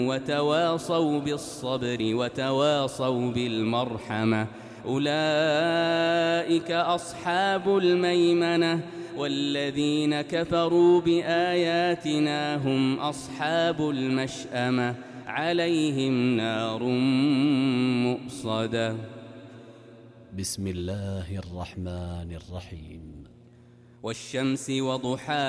وتواصوا بالصبر وتواصوا بالمرحمة أولئك أصحاب الميمنة والذين كفروا بآياتنا هم أصحاب المشأمة عليهم نار مؤصدة. بسم الله الرحمن الرحيم. والشمس وضحاها